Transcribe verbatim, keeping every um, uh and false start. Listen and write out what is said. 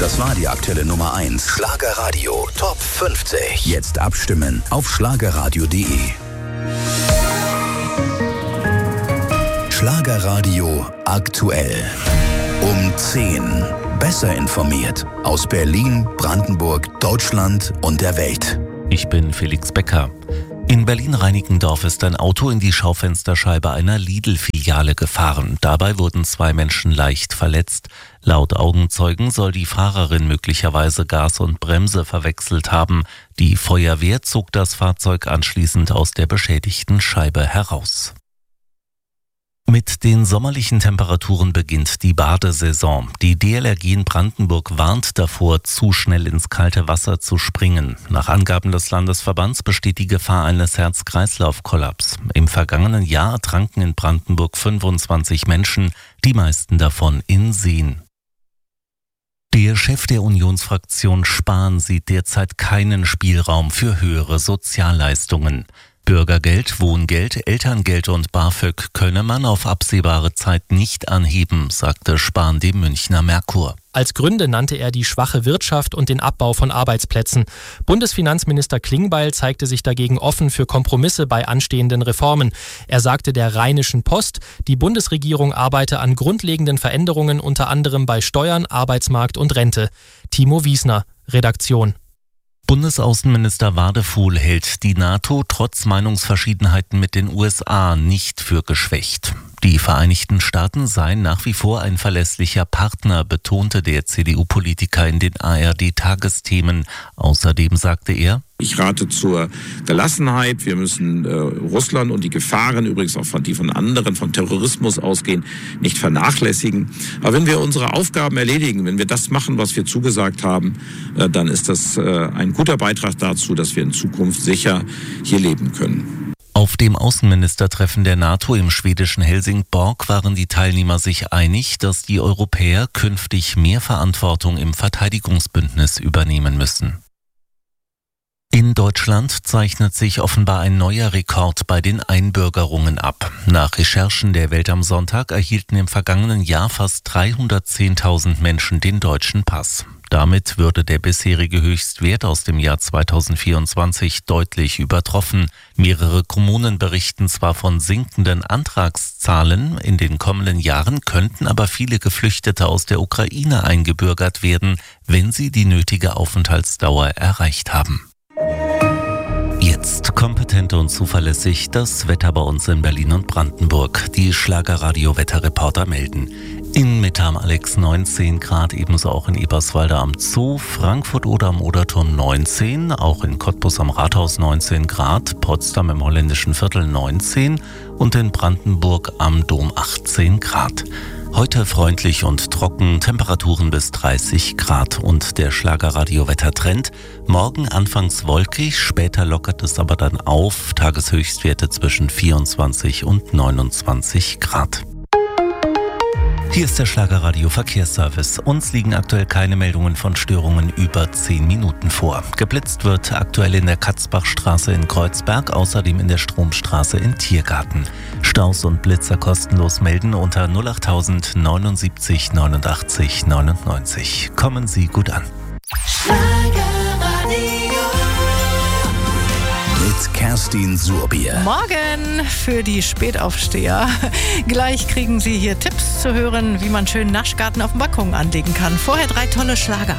Das war die aktuelle Nummer eins. Schlagerradio Top fünfzig. Jetzt abstimmen auf schlagerradio punkt de. Schlagerradio aktuell. Um zehn. Besser informiert. Aus Berlin, Brandenburg, Deutschland und der Welt. Ich bin Felix Becker. In Berlin-Reinickendorf ist ein Auto in die Schaufensterscheibe einer Lidl-Filiale gefahren. Dabei wurden zwei Menschen leicht verletzt. Laut Augenzeugen soll die Fahrerin möglicherweise Gas und Bremse verwechselt haben. Die Feuerwehr zog das Fahrzeug anschließend aus der beschädigten Scheibe heraus. Mit den sommerlichen Temperaturen beginnt die Badesaison. Die D L R G in Brandenburg warnt davor, zu schnell ins kalte Wasser zu springen. Nach Angaben des Landesverbands besteht die Gefahr eines Herz-Kreislauf-Kollaps. Im vergangenen Jahr ertranken in Brandenburg fünfundzwanzig Menschen, die meisten davon in Seen. Der Chef der Unionsfraktion Spahn sieht derzeit keinen Spielraum für höhere Sozialleistungen. Bürgergeld, Wohngeld, Elterngeld und BAföG könne man auf absehbare Zeit nicht anheben, sagte Spahn dem Münchner Merkur. Als Gründe nannte er die schwache Wirtschaft und den Abbau von Arbeitsplätzen. Bundesfinanzminister Klingbeil zeigte sich dagegen offen für Kompromisse bei anstehenden Reformen. Er sagte der Rheinischen Post, die Bundesregierung arbeite an grundlegenden Veränderungen, unter anderem bei Steuern, Arbeitsmarkt und Rente. Timo Wiesner, Redaktion. Bundesaußenminister Wadefuhl hält die NATO trotz Meinungsverschiedenheiten mit den U S A nicht für geschwächt. Die Vereinigten Staaten seien nach wie vor ein verlässlicher Partner, betonte der C D U-Politiker in den A R D-Tagesthemen. Außerdem sagte er: Ich rate zur Gelassenheit. Wir müssen äh, Russland und die Gefahren, übrigens auch von, die von anderen, von Terrorismus ausgehen, nicht vernachlässigen. Aber wenn wir unsere Aufgaben erledigen, wenn wir das machen, was wir zugesagt haben, äh, dann ist das äh, ein guter Beitrag dazu, dass wir in Zukunft sicher hier leben können. Auf dem Außenministertreffen der NATO im schwedischen Helsingborg waren die Teilnehmer sich einig, dass die Europäer künftig mehr Verantwortung im Verteidigungsbündnis übernehmen müssen. In Deutschland zeichnet sich offenbar ein neuer Rekord bei den Einbürgerungen ab. Nach Recherchen der Welt am Sonntag erhielten im vergangenen Jahr fast dreihundertzehntausend Menschen den deutschen Pass. Damit würde der bisherige Höchstwert aus dem Jahr zweitausendvierundzwanzig deutlich übertroffen. Mehrere Kommunen berichten zwar von sinkenden Antragszahlen, in den kommenden Jahren könnten aber viele Geflüchtete aus der Ukraine eingebürgert werden, wenn sie die nötige Aufenthaltsdauer erreicht haben. Jetzt kompetent und zuverlässig das Wetter bei uns in Berlin und Brandenburg. Die Schlagerradio-Wetterreporter melden. In Mitte am Alex neunzehn Grad, ebenso auch in Eberswalde am Zoo, Frankfurt oder am Oderturm neunzehn, auch in Cottbus am Rathaus neunzehn Grad, Potsdam im holländischen Viertel neunzehn und in Brandenburg am Dom achtzehn Grad. Heute freundlich und trocken, Temperaturen bis dreißig Grad und der Schlagerradio-Wettertrend. Morgen anfangs wolkig, später lockert es aber dann auf, Tageshöchstwerte zwischen vierundzwanzig und neunundzwanzig Grad. Hier ist der Schlagerradio Verkehrsservice. Uns liegen aktuell keine Meldungen von Störungen über zehn Minuten vor. Geblitzt wird aktuell in der Katzbachstraße in Kreuzberg, außerdem in der Stromstraße in Tiergarten. Staus und Blitzer kostenlos melden unter null acht null null neunundsiebzig neunundachtzig neunundneunzig. Kommen Sie gut an. Mit Kerstin Surbier. Morgen für die Spätaufsteher. Gleich kriegen Sie hier Tipps zu hören, wie man schön Naschgarten auf dem Balkon anlegen kann. Vorher drei tolle Schlager.